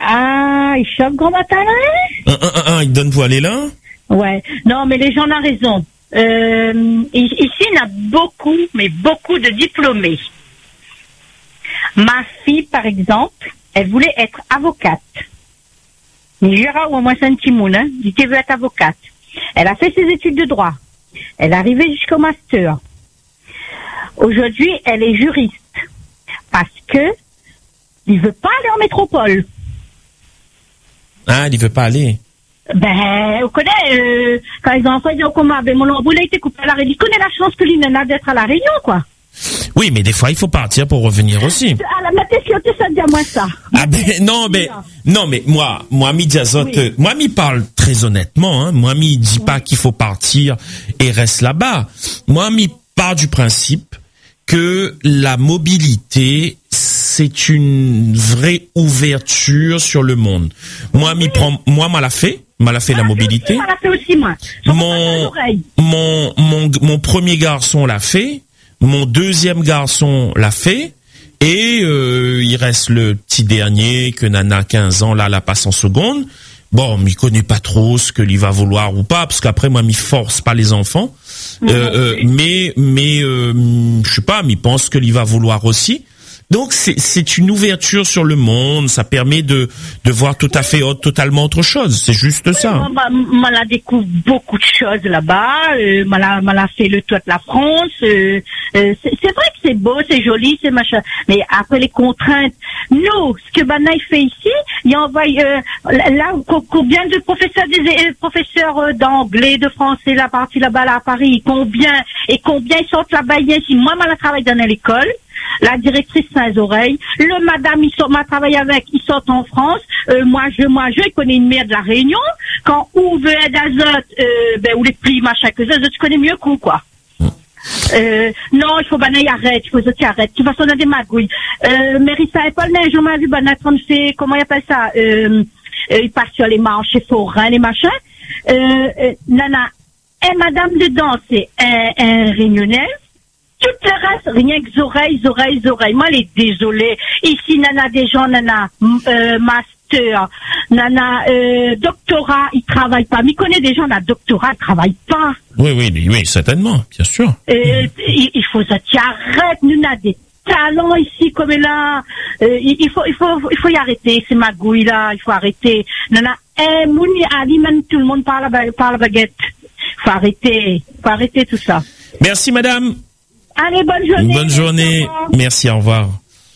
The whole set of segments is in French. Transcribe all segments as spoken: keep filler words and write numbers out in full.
Ah, il choque grand matin, hein? Un, un, un, un, il donne pour aller là? Ouais. Non, mais les gens ont raison. Euh, ici, il y a beaucoup, mais beaucoup de diplômés. Ma fille, par exemple, elle voulait être avocate. Mais j'irai au moins un petit monde, hein, dit qu'elle veut être avocate. Elle a fait ses études de droit. Elle est arrivée jusqu'au master. Aujourd'hui, elle est juriste. Parce que il veut pas aller en métropole. Ah, il veut pas aller. Ben, vous connaissez, euh, quand les enfants disent comment ben, mon lambeau, il a été coupé à la Réunion. Il connaît la chance que l'Inana d'être à la Réunion, quoi. Oui, mais des fois, il faut partir pour revenir aussi. À la matérialité, ça dit à moi ça. Ah ben, non, mais, non, mais moi, moi, mi diazote, oui. moi, mi parle très honnêtement, hein. Moi, mi dit oui. pas qu'il faut partir et reste là-bas. Moi, mi part du principe que la mobilité, c'est une vraie ouverture sur le monde. Moi, mi prend, moi, m'a l'a fait. M'a l'a fait la mobilité. M'a l'a fait aussi, moi. Mon, mon, mon, mon premier garçon l'a fait. Mon deuxième garçon l'a fait. Et, euh, il reste le petit dernier que Nana, quinze ans, là, la passe en seconde. Bon, m'y connaît pas trop ce que lui va vouloir ou pas, parce qu'après, moi, m'y force pas les enfants. Euh, euh, mais, mais, euh, je sais pas, m'y pense que lui va vouloir aussi. Donc c'est c'est une ouverture sur le monde, ça permet de de voir tout à fait autre, totalement autre chose, c'est juste oui, ça. Moi, moi, la découvre beaucoup de choses là-bas, euh, moi la moi la fait le tour de la France, euh, euh, c'est, c'est vrai que c'est beau, c'est joli, c'est machin, mais après les contraintes, nous, ce que Banaï fait ici, il envoie euh, là combien de professeurs des euh, professeurs d'anglais, de français la partie là-bas là à Paris, combien et combien ils sortent là-bas ici, moi moi la travaille dans l'école. La directrice Saint-Oreilles, le madame, il sort, m'a travaillé avec, ils sortent en France, euh, moi, je, moi, je, connais une mère de la Réunion, quand où veut être d'azote, euh, ben, ou les plis, machin, que ça, tu connais mieux qu'on, quoi. Euh, non, il faut banailler, arrête, il faut que tu arrêtes, tu vas sonner des magouilles. Euh, Mérissa et Paul, mais je m'ai vu, banailler, fait, comment il appelle ça, euh, euh, il passe sur les marchés forains, les machins, euh, euh, nana, et madame dedans, c'est un, un réunionnais. Tout le reste, rien que oreilles, oreilles, oreilles. Moi, elle est désolée. Ici, nana, des gens, nana, euh, master, nana, euh, doctorat, ils travaillent pas. Mais il connaît des gens, la doctorat, ils travaillent pas. Oui, oui, oui, certainement, bien sûr. Euh, il, il faut ça, tu arrêtes, nous, on a des talents ici, comme là. Euh, il, il faut, il faut, il faut y arrêter, ces magouilles là, il faut arrêter. Nana, eh, Mouni, Ali, même tout le monde parle par la baguette. Faut arrêter, faut arrêter tout ça. Merci, madame. Allez, bonne journée. Bonne journée. Merci, au revoir.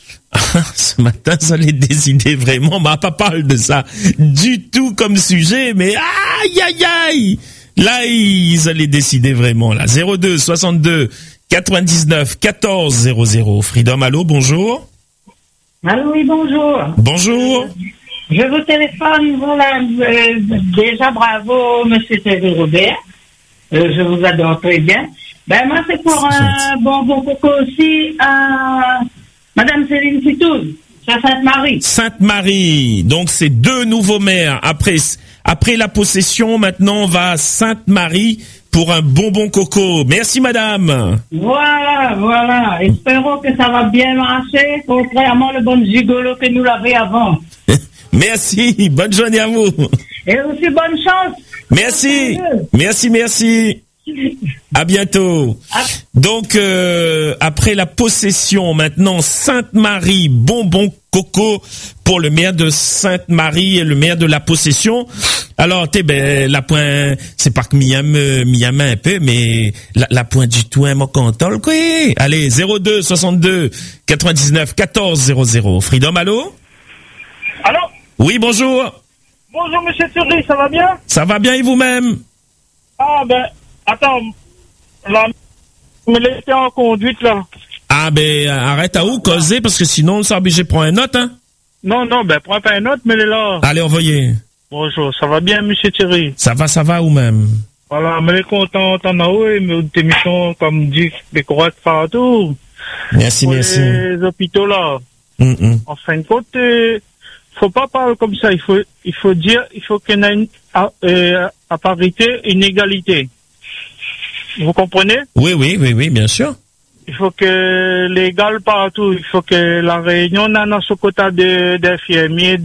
Ce matin, ça les décidé vraiment. Ma pas parle de ça du tout comme sujet, mais aïe, aïe, aïe. Là, ils allaient décider vraiment, là. zéro deux soixante-deux quatre-vingt-dix-neuf quatorze zéro zéro. Freedom, allô, bonjour. Allô, oui, bonjour. Bonjour. Euh, je vous téléphone, voilà, euh, déjà bravo, monsieur Thierry Robert. Euh, je vous adore très bien. Ben, moi, c'est pour un euh, bonbon coco aussi à Madame Céline Fitouz, à Sainte-Marie. Sainte-Marie. Donc, c'est deux nouveaux maires. Après, après la possession, maintenant, on va à Sainte-Marie pour un bonbon coco. Merci, madame. Voilà, voilà. Espérons que ça va bien marcher, contrairement le bon gigolo que nous l'avait avant. Merci. Bonne journée à vous. Et aussi bonne chance. Merci. Merci, merci. À bientôt. Donc, euh, après la possession, maintenant, Sainte-Marie, bonbon coco pour le maire de Sainte-Marie et le maire de la possession. Alors, t'es ben, la point, c'est pas que Miam, Miam un peu, mais la, la point du tout, un mot contrôle, quoi. Allez, zéro deux soixante-deux quatre-vingt-dix-neuf quatorze zéro zéro. Freedom, allô? Allô? Oui, bonjour. Bonjour, monsieur Thierry, ça va bien? Ça va bien et vous-même? Ah, ben, attends, là, me laissez en conduite, là. Ah, ben, arrête à où, causer, parce que sinon, on s'est obligé de prendre un note, hein? Non, non, ben, prends pas un note, mais elle est là. Allez, envoyez. Bonjour, ça va bien, monsieur Thierry? Ça va, ça va, ou même? Voilà, mais les contents en haut, mais tes missions, comme dit, les corrects partout. Merci, pour merci. Les hôpitaux, là. Mm -mm. En fin de compte, euh, faut pas parler comme ça, il faut, il faut dire, il faut qu'il y ait une, à, euh, à parité, une égalité. Vous comprenez? Oui, oui, oui, oui, bien sûr. Il faut que l'égal partout, il faut que la Réunion, on a ce quota d'infirmiers,